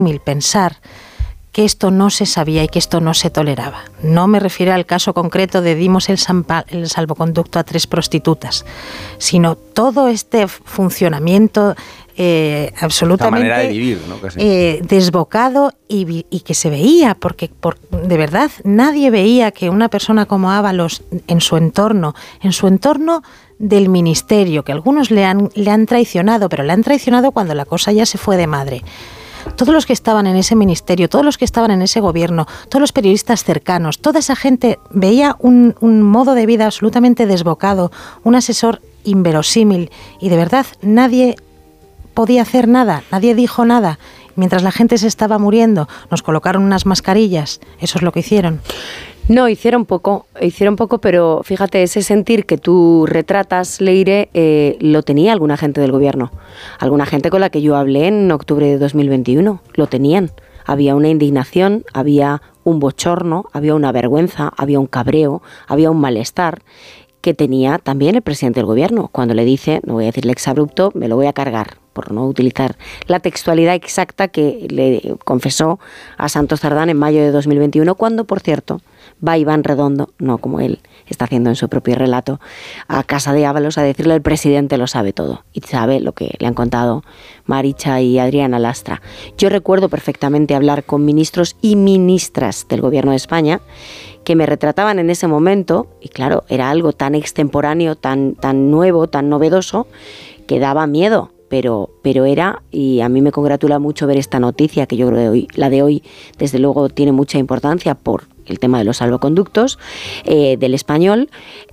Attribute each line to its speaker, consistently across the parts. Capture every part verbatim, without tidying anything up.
Speaker 1: pensar que esto no se sabía y que esto no se toleraba. No me refiero al caso concreto de dimos el, salva, el salvoconducto a tres prostitutas, sino todo este funcionamiento eh, absolutamente
Speaker 2: manera de vivir, ¿no? Casi.
Speaker 1: eh, desbocado y, y que se veía, porque por, de verdad nadie veía que una persona como Ábalos en su entorno, en su entorno del ministerio, que algunos le han, le han traicionado, pero le han traicionado cuando la cosa ya se fue de madre. Todos los que estaban en ese ministerio, todos los que estaban en ese gobierno, todos los periodistas cercanos, toda esa gente veía un, un modo de vida absolutamente desbocado, un asesor inverosímil, y de verdad nadie podía hacer nada, nadie dijo nada. Mientras la gente se estaba muriendo, nos colocaron unas mascarillas, eso es lo que hicieron.
Speaker 3: No, hicieron poco, hicieron poco, pero fíjate, ese sentir que tú retratas, Leire, eh, lo tenía alguna gente del gobierno. Alguna gente con la que yo hablé en octubre de dos mil veintiuno, lo tenían. Había una indignación, había un bochorno, había una vergüenza, había un cabreo, había un malestar que tenía también el presidente del gobierno, cuando le dice, no voy a decirle exabrupto, me lo voy a cargar, por no utilizar la textualidad exacta que le confesó a Santos Cerdán en mayo de dos mil veintiuno, cuando, por cierto, va Iván Redondo, no como él está haciendo en su propio relato, a casa de Ábalos a decirle el presidente lo sabe todo y sabe lo que le han contado Maricha y Adriana Lastra. Yo recuerdo perfectamente hablar con ministros y ministras del gobierno de España que me retrataban en ese momento, y claro, era algo tan extemporáneo, tan, tan nuevo, tan novedoso, que daba miedo. Pero, pero era, y a mí me congratula mucho ver esta noticia, que yo creo que hoy, la de hoy, desde luego, tiene mucha importancia por el tema de los salvoconductos, eh, del español,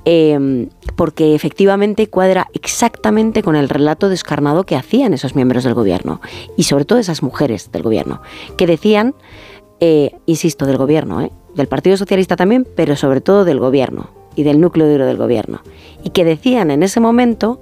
Speaker 3: eh, porque efectivamente cuadra exactamente con el relato descarnado que hacían esos miembros del gobierno, y sobre todo esas mujeres del gobierno, que decían, eh, insisto, del gobierno, eh, del Partido Socialista también, pero sobre todo del gobierno, y del núcleo duro del gobierno, y que decían en ese momento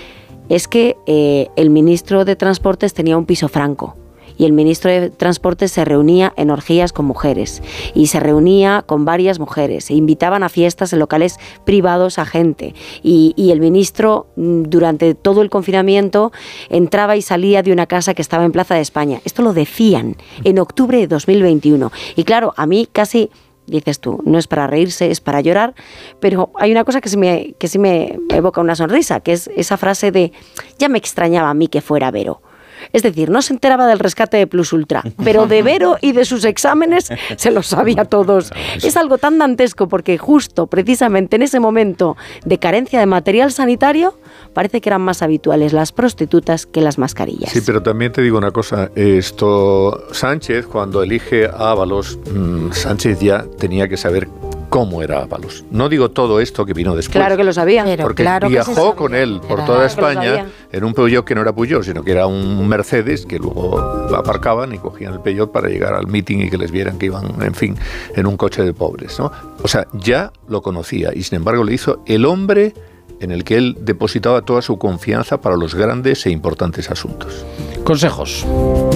Speaker 3: es que eh, el ministro de Transportes tenía un piso franco y el ministro de Transportes se reunía en orgías con mujeres y se reunía con varias mujeres e invitaban a fiestas en locales privados a gente y, y el ministro durante todo el confinamiento entraba y salía de una casa que estaba en Plaza de España. Esto lo decían en octubre de dos mil veintiuno y claro, a mí casi... Dices tú, no es para reírse, es para llorar, pero hay una cosa que sí me, que sí me evoca una sonrisa, que es esa frase de, ya me extrañaba a mí que fuera Vero. Es decir, no se enteraba del rescate de Plus Ultra, pero de Vero y de sus exámenes se lo sabía todos. Es algo tan dantesco porque justo, precisamente en ese momento de carencia de material sanitario, parece que eran más habituales las prostitutas que las mascarillas.
Speaker 4: Sí, pero también te digo una cosa, esto Sánchez, cuando elige a Ábalos, mmm, Sánchez ya tenía que saber cómo era Ábalos. No digo todo esto que vino después.
Speaker 3: Claro que lo sabía.
Speaker 4: Pero porque
Speaker 1: claro
Speaker 4: viajó con él por
Speaker 1: era,
Speaker 4: toda
Speaker 1: claro
Speaker 4: España en un Peugeot que no era Peugeot, sino que era un Mercedes que luego aparcaban y cogían el Peugeot para llegar al meeting y que les vieran que iban, en fin, en un coche de pobres, ¿no? O sea, ya lo conocía y sin embargo le hizo el hombre en el que él depositaba toda su confianza para los grandes e importantes asuntos.
Speaker 5: Consejos.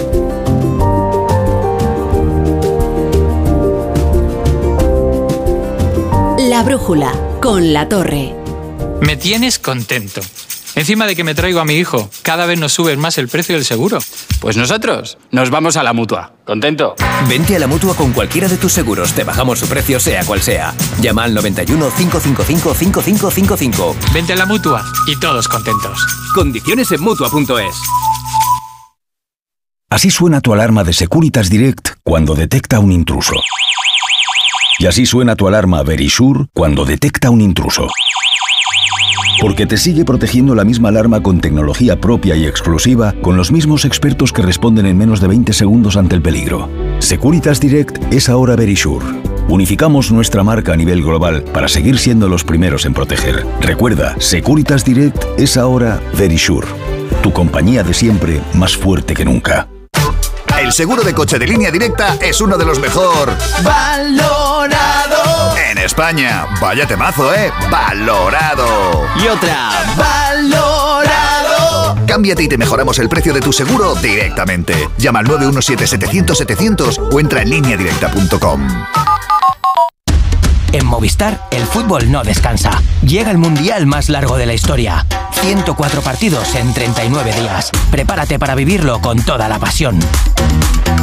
Speaker 6: La brújula, con La Torre.
Speaker 7: Me tienes contento. Encima de que me traigo a mi hijo, cada vez nos suben más el precio del seguro.
Speaker 2: Pues nosotros nos vamos a la Mutua. ¿Contento?
Speaker 8: Vente a la Mutua con cualquiera de tus seguros. Te bajamos su precio sea cual sea. Llama al noventa y uno, cinco cinco cinco, cinco cinco cinco cinco.
Speaker 7: Vente a la Mutua y todos contentos.
Speaker 8: Condiciones en Mutua punto es.
Speaker 9: Así suena tu alarma de Securitas Direct cuando detecta un intruso. Y así suena tu alarma Verisure cuando detecta un intruso. Porque te sigue protegiendo la misma alarma con tecnología propia y exclusiva, con los mismos expertos que responden en menos de veinte segundos ante el peligro. Securitas Direct es ahora Verisure. Unificamos nuestra marca a nivel global para seguir siendo los primeros en proteger. Recuerda, Securitas Direct es ahora Verisure. Tu compañía de siempre, más fuerte que nunca.
Speaker 10: El seguro de coche de Línea Directa es uno de los mejor valorado en España. Vaya temazo, ¿eh? Valorado.
Speaker 8: Y otra.
Speaker 10: Valorado. Cámbiate y te mejoramos el precio de tu seguro directamente. Llama al nueve uno siete, setecientos, setecientos o entra en línea directa punto com.
Speaker 11: En Movistar, el fútbol no descansa. Llega el mundial más largo de la historia. ciento cuatro partidos en treinta y nueve días. Prepárate para vivirlo con toda la pasión.